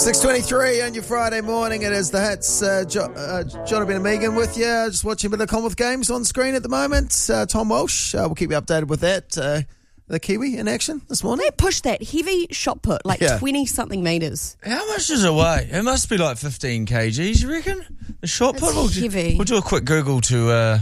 6:23 on your Friday morning. It is the Hits. Jonathan and Megan with you. Just watching a bit of Commonwealth Games on screen at the moment. Tom Walsh, we'll keep you updated with that. The Kiwi in action this morning. They pushed that heavy shot put, 20-something metres. How much does it weigh? It must be like 15 kgs, you reckon? The shot put? Heavy. We'll do a quick Google to...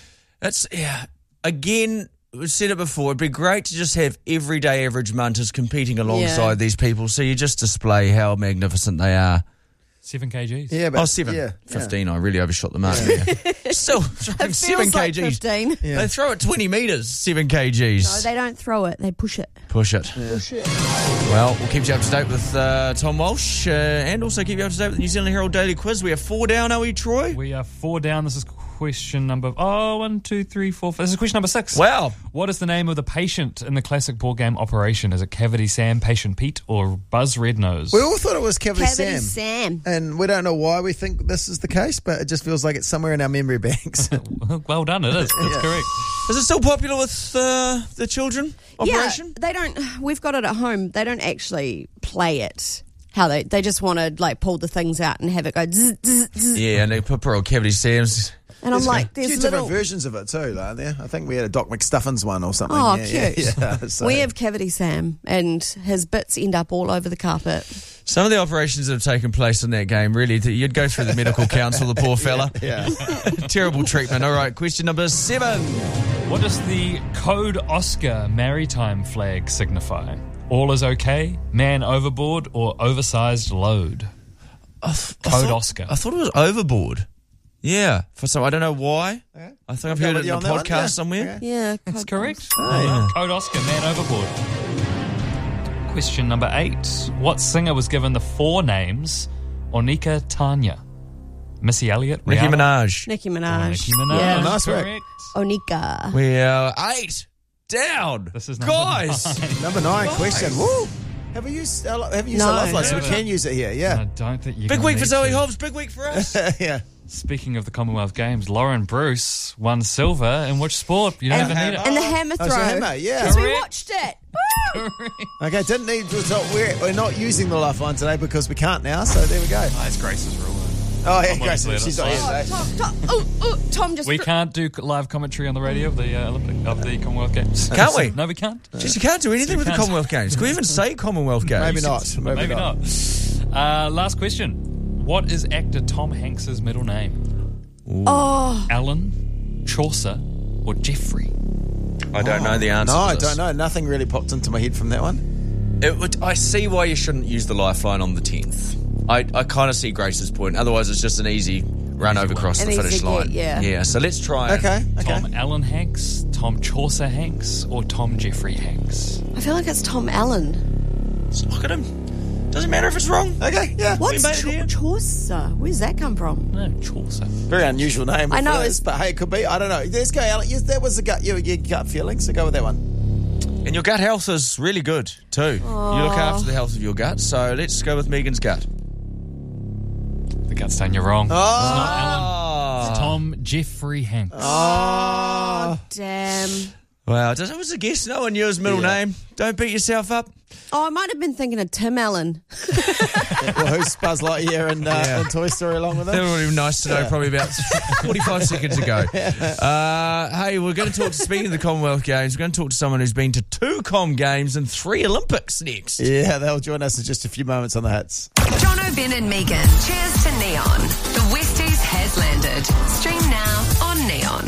Again, we've said it before, it'd be great to just have everyday average munters competing alongside these people, so you just display how magnificent they are. 7 kgs. Yeah, but 7. Yeah, 15, I really overshot the mark. Yeah. Still, throwing 7 feels like kgs. 15. Yeah. They throw it 20 metres, 7 kgs. No, they don't throw it. They push it. Push it. Well, we'll keep you up to date with Tom Walsh and also keep you up to date with the New Zealand Herald Daily Quiz. We are 4 down, are we, Troy? We are 4 down. This is question number... 1, 2, 3, 4, 5. This is question number 6. Wow. What is the name of the patient in the classic board game Operation? Is it Cavity Sam, Patient Pete, or Buzz Rednose? We all thought it was Cavity Sam. And we don't know why we think this is the case, but it just feels like it's somewhere in our memory banks. Well done, it is. That's correct. Is it still popular with the children? Operation? Yeah, they don't... We've got it at home. They don't actually play it. How they just want to, pull the things out and have it go zzz, zzz, zzz. Yeah, and they put poor old Cavity Sam's... And I'm like, There's a few different versions of it too, aren't there? I think we had a Doc McStuffins one or something. Oh, yeah, cute. Yeah, so. We have Cavity Sam, and his bits end up all over the carpet. Some of the operations that have taken place in that game, really, you'd go through the medical council, the poor fella. Yeah. Terrible treatment. All right, question number 7. What does the Code Oscar maritime flag signify? All is okay, man overboard, or oversized load? Code Oscar. I thought it was overboard. Yeah, for some, I don't know why. Yeah. I think I've heard it in a podcast somewhere. Okay. Yeah, That's correct. yeah. Code Oscar, man overboard. Question number 8. What singer was given the 4 names Onika Tanya? Missy Elliott, Nicki Rihanna? Minaj. Nicki Minaj. Nicki Minaj. Yeah. Nice work. correct. Onika. We are 8 down. This is number guys. 9. Number 9 question. Woo! Have you used our lifeline so we can use it here? I Yeah. don't think you Big week for Zoe Hobbs. Big week for us. Yeah. Speaking of the Commonwealth Games, Lauren Bruce won silver in which sport? You don't even need it. And the hammer Oh, throw. it's a hammer, yeah. Because we Correct. watched it. Woo! Okay, didn't need to. We're not using the lifeline today because we can't now, so there we go. That's Grace's rule. Oh, yeah, Obviously, Grace, she's not that's here today. Tom just... We can't do live commentary on the radio of the Commonwealth Games. Can't we? No, we can't. Jeez, you can't do anything with the can't. Commonwealth Games. Can we even say Commonwealth Games? Maybe not. Maybe not. Last question. What is actor Tom Hanks' middle name? Oh, Alan, Chaucer, or Jeffrey? I don't know the answer. No, to I this. don't know. Nothing really popped into my head from that one. I see why you shouldn't use the lifeline on the 10th. I kind of see Grace's point. Otherwise, it's just an easy run over across An the easy finish get, line. yeah. So let's try. Okay. Tom Allen Hanks, Tom Chaucer Hanks, or Tom Jeffrey Hanks? I feel like it's Tom Allen. Let's look at him. Doesn't matter if it's wrong. Okay, yeah. What's made it here. Chaucer? Where's that come from? No, Chaucer. Very unusual name. I know, for it's- this, but hey, it could be. I don't know. Let's go, Alan. Yes, that was your gut feeling, so go with that one. And your gut health is really good, too. You look after the health of your gut, so let's go with Megan's gut. The gut's done you wrong. Oh. It's not Alan. It's Tom Jeffrey Hanks. Oh, damn. Wow, that was a guess. No one knew his middle name. Don't beat yourself up. Oh, I might have been thinking of Tim Allen. Well, who's Buzz Lightyear and Toy Story along with That him? would have been nice to know probably about 45 seconds ago. Hey, we're going to talk, speaking of the Commonwealth Games, we're going to talk to someone who's been to 2 Com Games and 3 Olympics next. Yeah, they'll join us in just a few moments on the Hits. Jono, Ben and Megan. Cheers to Neon. The Westies has landed. Stream now on Neon.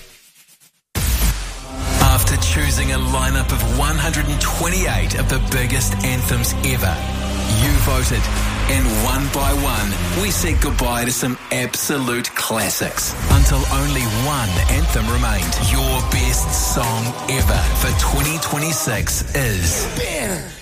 After choosing a lineup of 128 of the biggest anthems ever, you voted, and one by one, we said goodbye to some absolute classics until only one anthem remained. Your best song ever for 2026 is